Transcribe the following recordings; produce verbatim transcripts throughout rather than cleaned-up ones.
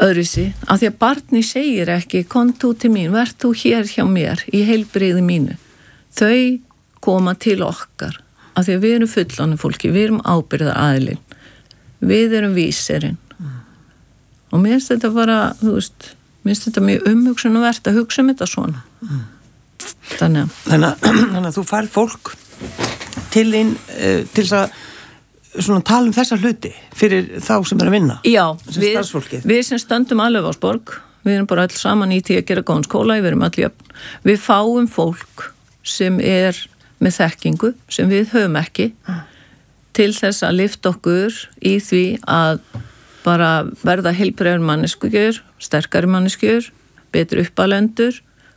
öðruvísi, af því að barni segir ekki, kom þú til mín, verð þú hér hjá mér í heilbrigði mínu. Þau koma til okkar, af því að við erum fullorðnu fólki, við erum ábyrgðar aðilinn, við erum vísirinn. Mm. Og mér finnst þetta bara, þú veist, mér finnst þetta mjög umhugsunarvert að hugsa um þetta svona. Mm. Þannig að... Þannig að, þannig að þú færð fólk til þín uh, til þess að svona tala um þessa hluti fyrir þá sem er að vinna. Já, við, við sem stöndum alveg á Sporg, við erum bara öll saman í því að gera góðan skóla, við erum allir jöfn. Við fáum fólk sem er með þekkingu, sem við höfum ekki, til þess að lyfta okkur í því að bara verða heilbrigðar manneskjur, sterkari manneskjur, betri uppalendur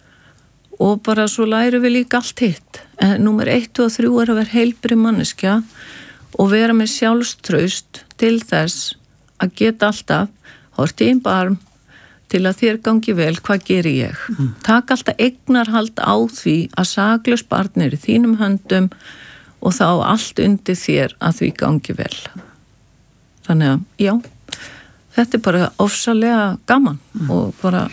og bara svo lærum við líka allt hitt. En númer eitt og þrjú er að vera heilbrigð manneskja og vera með sjálfstraust til þess að geta alltaf hort í einn barm til að þér gangi vel, hvað geri ég? Mm. Takk alltaf eignarhald á því að saklaus barn er í þínum höndum og þá allt undir þér að því gangi vel. Þannig að, já, þetta er bara ofsalega gaman mm. og bara...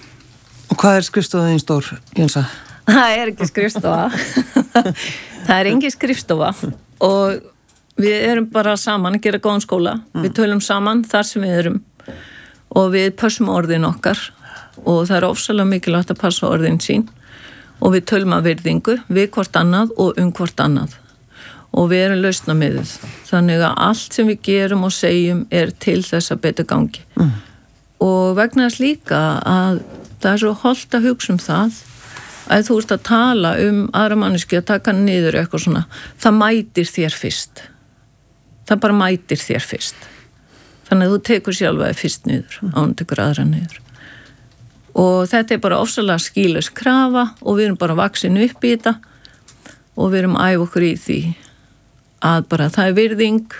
Og hvað er skrifstofaðin stór, Jensa? Það er ekki skrifstofa. Það er engin skrifstofa og við erum bara saman að gera góðan skóla. Mm. Við tölum saman þar sem við erum og við passum orðin okkar og það er ofsalega mikilvægt að passa orðin sín og við tölum að virðingu við hvort annað og um hvort annað og við erum lausnamiðuð. Þannig að allt sem við gerum og segjum er til þess að betur gangi. Mm. Og vegna þess líka að það er svo holdt að hugsa um það að þú ert að tala um aðra manneski að taka niður eitthvað svona, það mætir þér fyrst. Það bara mætir þér fyrst. Þannig að þú tekur sjálfaði fyrst niður, án tekur aðra niður. Og þetta er bara ofsalega skýlaus krafa og við erum bara vaksin upp í þetta og við erum æf okkur í því að bara það er virðing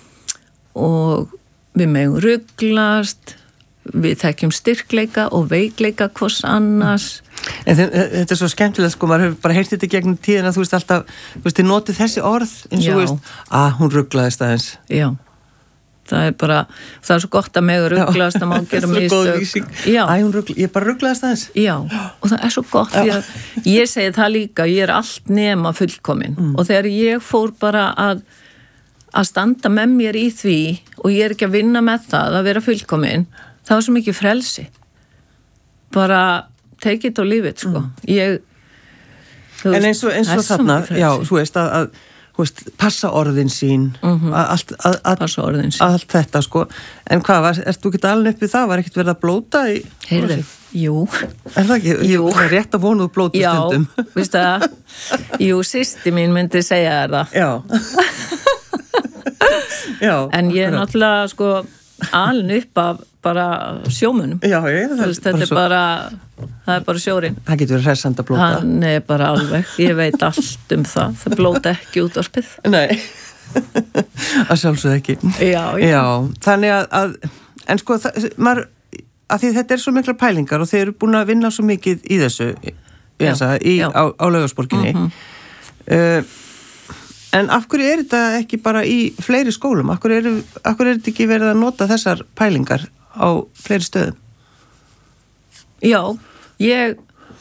og við megum ruglast, við þekkjum styrkleika og veikleika hvers annars. En þetta er svo skemmtilegt, sko, maður hefur bara heyrt þetta gegnum tíðina, þú veist alltaf, þú veist, þið notið þessi orð eins og þú veist, að hún ruglaðist aðeins. Já, það er bara, það er svo gott að mega ruglaðast að má gera mistök. Já, Æ, hún rugla, ég bara ruglaðist aðeins. Já, og það er svo gott, því að ég segi það líka, ég er allt nema fullkomin mm. og þegar ég fór bara að, að standa með mér í því og ég er ekki að vinna með það, að vera fullkomin, það var svo mikið frelsi. Bara take it or leave it, sko. Mm. Ég, veist, en eins og, eins og þarna, já, þú veist, að, að þú veist, passa orðin sín, mm-hmm. allt, að, að, passa orðin sín. Allt þetta, sko. En hvað, var, ertu ekki alveg upp við það? Var ekkert verið að blóta í... Heyrðu, jú. Er það ekki? Jú. Það er rétt að vonu úr blóta já, stundum. Já, veist það? Jú, systir mín myndi segja þér það. Já. já. En ég er náttúrulega, sko, aln upp af bara sjómunum. Já, ég, það veist, þetta er svo... bara, það er bara sjórinn. Það getur verið hressandi að blóta. Hann er bara alveg, ég veit allt um það. Það blóta ekki út á spið. Nei, að sjálfsögðu ekki. Já, já. Já, þannig að, að en sko, það, maður, að því þetta er svo mikla pælingar og þeir eru búin að vinna svo mikið í þessu, já, þessa, í, já. á, á Laugarborginni. Mm-hmm. Uh, En af hverju er þetta ekki bara í fleiri skólum? Af hverju er, af hverju er þetta ekki verið að nota þessar pælingar á fleiri stöðum? Já, ég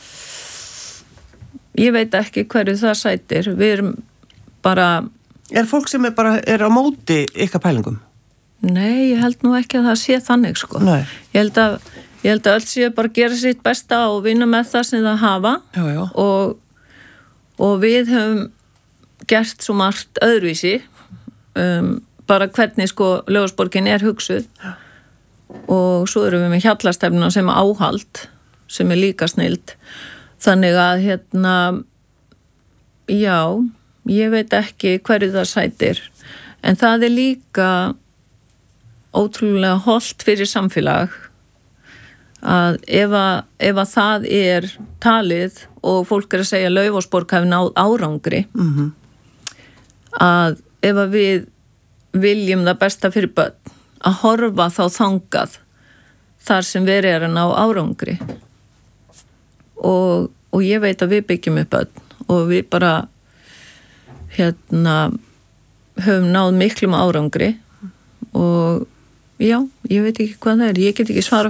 ég veit ekki hverju það sætir. Við erum bara... Er fólk sem er bara er á móti ykkar pælingum? Nei, ég held nú ekki að það sé þannig, sko. Nei. Ég held að, ég held að öll séu bara að gera sitt besta og vinna með það sem það hafa. Já, já. Og, og við höfum gert svo margt öðruvísi um, bara hvernig sko Laugarborgin er hugsuð og svo erum við með hjallastefnuna sem er áhald sem er líka snild þannig að hérna já, ég veit ekki hverju það sætir en það er líka ótrúlega hollt fyrir samfélag að ef að, ef að það er talið og fólk er að segja að Laugarborg hafi náð árangri mhm að ef að við viljum það besta fyrir börn að horfa þá þangað þar sem verið er að ná árangri og, og ég veit að við byggjum upp börn og við bara hérna höfum náð miklum árangri og já, ég veit ekki hvað það er, ég get ekki svara